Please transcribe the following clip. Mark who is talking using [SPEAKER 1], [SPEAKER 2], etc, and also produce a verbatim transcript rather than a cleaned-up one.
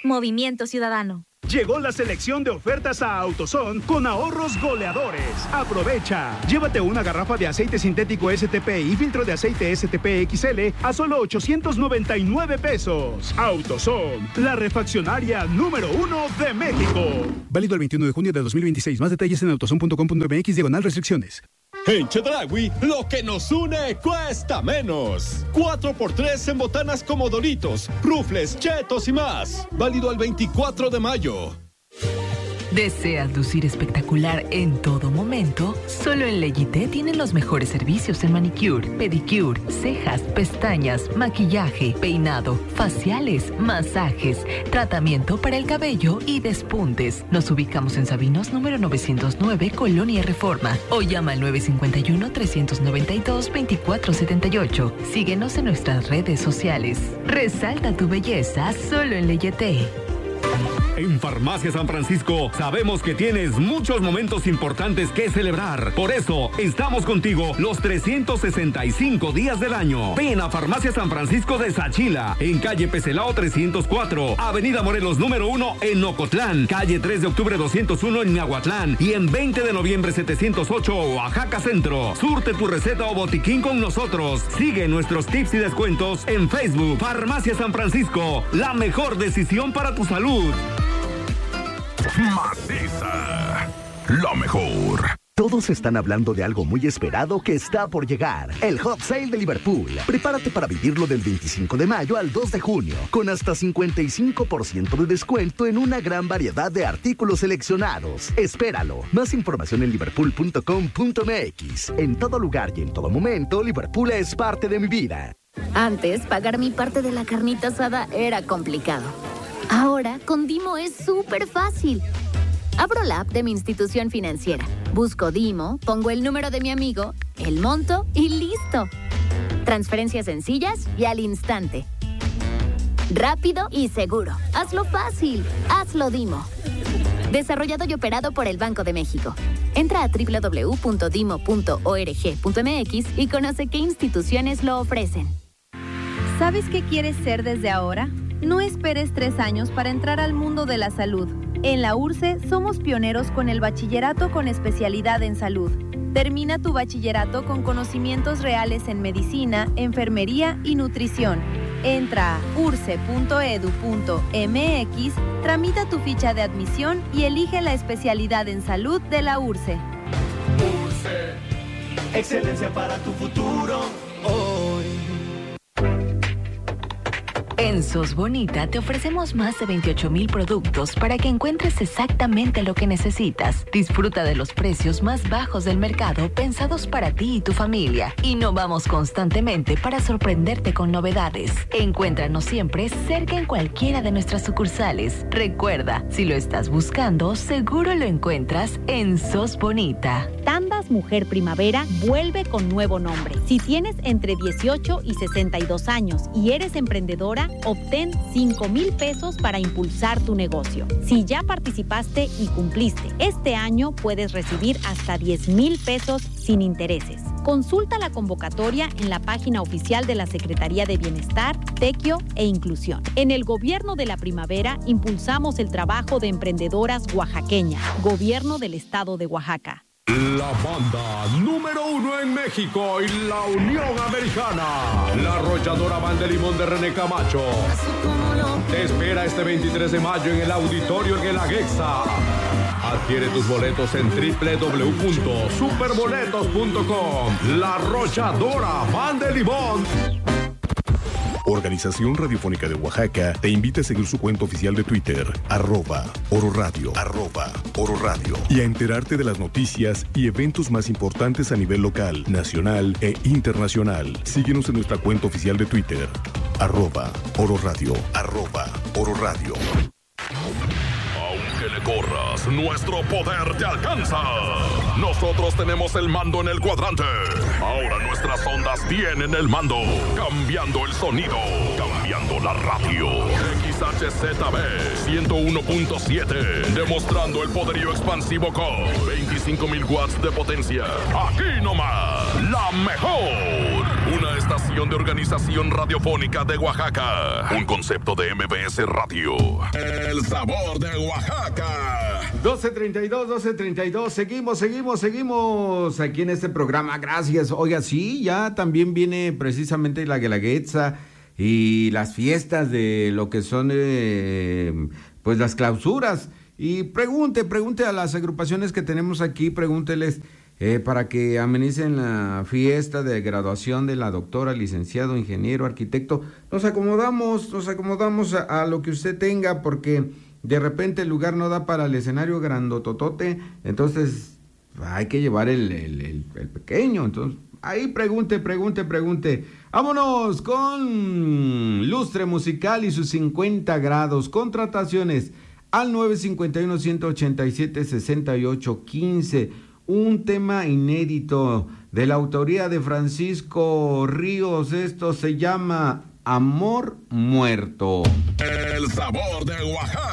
[SPEAKER 1] Movimiento Ciudadano.
[SPEAKER 2] Llegó la selección de ofertas a AutoZone con ahorros goleadores. Aprovecha. Llévate una garrafa de aceite sintético S T P y filtro de aceite S T P X L a solo ochocientos noventa y nueve pesos. AutoZone, la refaccionaria número uno de México.
[SPEAKER 3] Válido el veintiuno de junio de dos mil veintiséis. Más detalles en autozone punto com punto m x diagonal restricciones.
[SPEAKER 4] En Chedraui, lo que nos une cuesta menos. cuatro por tres en botanas como Doritos, Rufles, Chetos y más. Válido al veinticuatro de mayo.
[SPEAKER 5] ¿Deseas lucir espectacular en todo momento? Solo en Leyité tienen los mejores servicios en manicure, pedicure, cejas, pestañas, maquillaje, peinado, faciales, masajes, tratamiento para el cabello y despuntes. Nos ubicamos en Sabinos número novecientos nueve, Colonia Reforma, o llama al nueve cinco uno, tres nueve dos, dos cuatro siete ocho. Síguenos en nuestras redes sociales. Resalta tu belleza solo en Leyité.
[SPEAKER 6] En Farmacia San Francisco sabemos que tienes muchos momentos importantes que celebrar. Por eso estamos contigo los trescientos sesenta y cinco días del año. Ven a Farmacia San Francisco de Sachila, en calle Pecelao trescientos cuatro, Avenida Morelos número uno en Ocotlán, calle tres de octubre doscientos uno en Miahuatlán y en veinte de noviembre setecientos ocho Oaxaca Centro. Surte tu receta o botiquín con nosotros. Sigue nuestros tips y descuentos en Facebook. Farmacia San Francisco, la mejor decisión para tu salud.
[SPEAKER 7] Matiza, lo mejor. Todos están hablando de algo muy esperado que está por llegar. El Hot Sale de Liverpool. Prepárate para vivirlo del veinticinco de mayo al dos de junio, con hasta cincuenta y cinco por ciento de descuento en una gran variedad de artículos seleccionados. Espéralo. Más información en liverpool punto com punto m x. En todo lugar y en todo momento, Liverpool es parte de mi vida.
[SPEAKER 8] Antes, pagar mi parte de la carnita asada era complicado. Ahora, con Dimo es súper fácil. Abro la app de mi institución financiera, busco Dimo, pongo el número de mi amigo, el monto y listo. Transferencias sencillas y al instante. Rápido y seguro. Hazlo fácil. Hazlo Dimo. Desarrollado y operado por el Banco de México. Entra a doble u doble u doble u punto dimo punto org punto m x y conoce qué instituciones lo ofrecen.
[SPEAKER 9] ¿Sabes qué quieres ser desde ahora? No esperes tres años para entrar al mundo de la salud. En la U R C E somos pioneros con el bachillerato con especialidad en salud. Termina tu bachillerato con conocimientos reales en medicina, enfermería y nutrición. Entra a urce punto edu punto m x, tramita tu ficha de admisión y elige la especialidad en salud de la U R C E.
[SPEAKER 10] U R C E, excelencia para tu futuro hoy.
[SPEAKER 5] En Sos Bonita te ofrecemos más de veintiocho mil productos para que encuentres exactamente lo que necesitas. Disfruta de los precios más bajos del mercado pensados para ti y tu familia. Innovamos constantemente para sorprenderte con novedades. Encuéntranos siempre cerca en cualquiera de nuestras sucursales. Recuerda, si lo estás buscando, seguro lo encuentras en Sos Bonita.
[SPEAKER 11] Tandas Mujer Primavera vuelve con nuevo nombre. Si tienes entre dieciocho y sesenta y dos años y eres emprendedora, obtén cinco mil pesos para impulsar tu negocio. Si ya participaste y cumpliste, este año puedes recibir hasta diez mil pesos sin intereses. Consulta la convocatoria en la página oficial de la Secretaría de Bienestar, Tequio e Inclusión. En el Gobierno de la Primavera impulsamos el trabajo de emprendedoras oaxaqueñas. Gobierno del Estado de Oaxaca.
[SPEAKER 12] La banda número uno en México y la Unión Americana. La arrolladora Banda de Limón de René Camacho. Te espera este veintitrés de mayo en el Auditorio en el Aguexa. Adquiere tus boletos en doble u doble u doble u punto superboletos punto com. La arrolladora Banda de Limón.
[SPEAKER 7] Organización Radiofónica de Oaxaca te invita a seguir su cuenta oficial de Twitter, arroba Oro Radio, arroba Oro Radio, y a enterarte de las noticias y eventos más importantes a nivel local, nacional e internacional. Síguenos en nuestra cuenta oficial de Twitter, arroba Oro Radio, arroba Oro Radio.
[SPEAKER 12] Aunque le corras, nuestro poder te alcanza. Nosotros tenemos el mando en el cuadrante. Ahora nuestras ondas tienen el mando. Cambiando el sonido. Cambiando la radio. X H Z B ciento uno punto siete. Demostrando el poderío expansivo con veinticinco mil watts de potencia. Aquí nomás. La mejor. Una estación
[SPEAKER 1] Asociación de Organización Radiofónica de Oaxaca. Un concepto de M B S Radio. El sabor de Oaxaca.
[SPEAKER 13] doce treinta y dos, doce treinta y dos. Seguimos, seguimos, seguimos aquí en este programa. Gracias. Oiga, sí, ya también viene precisamente la Guelaguetza y las fiestas de lo que son, eh, pues, las clausuras. Y pregunte, pregunte a las agrupaciones que tenemos aquí, pregúnteles eh, para que amenicen la fiesta de graduación de la doctora, licenciado, ingeniero, arquitecto. Nos acomodamos, nos acomodamos a, a lo que usted tenga, porque de repente el lugar no da para el escenario grandototote, entonces hay que llevar el, el, el, el pequeño. Entonces, ahí pregunte, pregunte, pregunte. Vámonos con Lustre Musical y sus cincuenta grados. Contrataciones al nueve cinco uno, uno ocho siete, seis ocho uno cinco. Un tema inédito de la autoría de Francisco Ríos. Esto se llama Amor Muerto.
[SPEAKER 1] El sabor de Oaxaca.